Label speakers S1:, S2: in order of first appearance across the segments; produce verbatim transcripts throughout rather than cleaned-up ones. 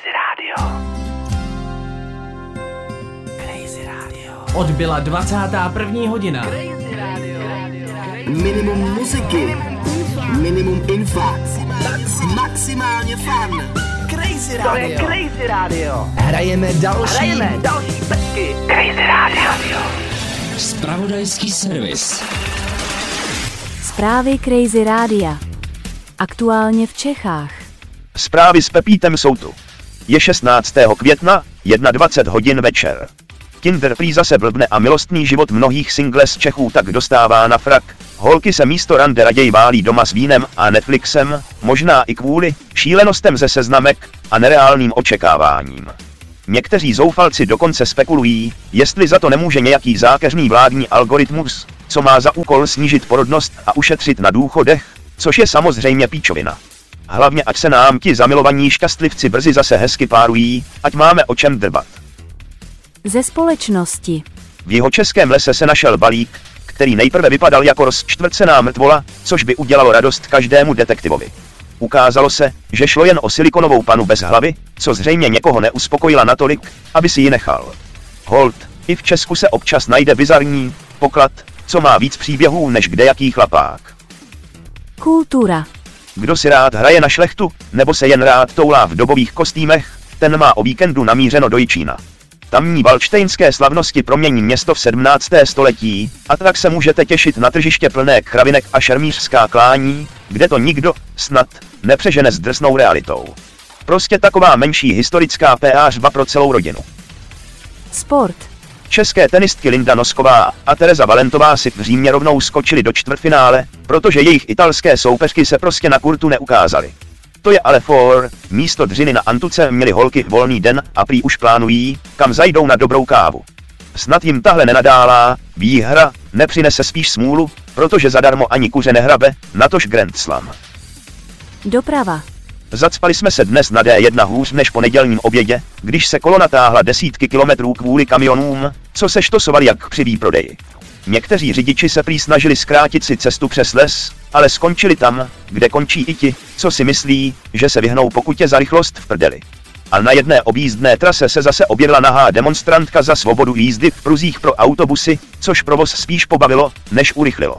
S1: Crazy Radio. Crazy Radio.
S2: Odbyla dvacátá první hodina.
S1: Crazy Radio.
S3: Minimum muziky, minimum info, maximálně fun. Crazy
S1: To je
S3: Radio.
S1: Crazy Radio.
S3: Hrajeme další.
S1: Hrajeme další pecky. Crazy Radio.
S4: Zpravodajský servis.
S5: Zprávy Crazy Rádia. Aktuálně v Čechách.
S6: Zprávy s Pepítem jsou tu. Je šestnáctého května, dvacet jedna hodin večer. Kinder prý zase blbne a milostný život mnohých singles Čechů tak dostává na frak. Holky se místo rande raději válí doma s vínem a Netflixem, možná i kvůli šílenostem ze seznamek a nereálným očekáváním. Někteří zoufalci dokonce spekulují, jestli za to nemůže nějaký zákeřný vládní algoritmus, co má za úkol snížit porodnost a ušetřit na důchodech, což je samozřejmě píčovina. Hlavně ať se nám ti zamilovaní šťastlivci brzy zase hezky párují, ať máme o čem drbat.
S5: Ze společnosti.
S6: V jihočeském lese se našel balík, který nejprve vypadal jako rozčtvrcená mrtvola, což by udělalo radost každému detektivovi. Ukázalo se, že šlo jen o silikonovou panu bez hlavy, co zřejmě někoho neuspokojila natolik, aby si ji nechal. Hold, i v Česku se občas najde bizarní poklad, co má víc příběhů než kdejaký chlapák.
S5: Kultura.
S6: Kdo si rád hraje na šlechtu, nebo se jen rád toulá v dobových kostýmech, ten má o víkendu namířeno do Jičína. Tamní valštejnské slavnosti promění město v sedmnáctém století, a tak se můžete těšit na tržiště plné kravinek a šermířská klání, kde to nikdo, snad, nepřežene s drsnou realitou. Prostě taková menší historická péářba pro celou rodinu.
S5: Sport.
S6: České tenistky Linda Nosková a Tereza Valentová si v Římě rovnou skočily do čtvrtfinále, protože jejich italské soupeřky se prostě na kurtu neukázaly. To je ale for, místo dřiny na Antuce měly holky volný den a prý už plánují, kam zajdou na dobrou kávu. Snad jim tahle nenadálá výhra nepřinese spíš smůlu, protože zadarmo ani kuře nehrabe, natož Grand Slam.
S5: Doprava.
S6: Zacpali jsme se dnes na D jedna hůř než po nedělním obědě, když se kolona táhla desítky kilometrů kvůli kamionům, co se štosovali jak při výprodeji. Někteří řidiči se prý snažili zkrátit si cestu přes les, ale skončili tam, kde končí i ti, co si myslí, že se vyhnou pokutě za rychlost v prdeli. A na jedné objízdné trase se zase objevila nahá demonstrantka za svobodu jízdy v pruzích pro autobusy, což provoz spíš pobavilo, než urychlilo.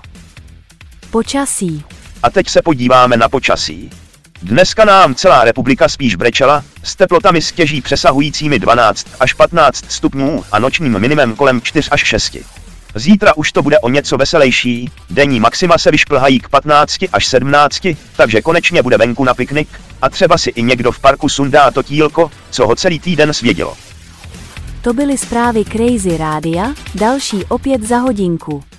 S5: Počasí.
S6: A teď se podíváme na počasí. Dneska nám celá republika spíš brečela, s teplotami stěží přesahujícími dvanáct až patnáct stupňů a nočním minimem kolem čtyři až šest. Zítra už to bude o něco veselější, denní maxima se vyšplhají k patnácti až sedmnácti, takže konečně bude venku na piknik a třeba si i někdo v parku sundá to tílko, co ho celý týden svědělo.
S5: To byly zprávy Crazy Rádia, další opět za hodinku.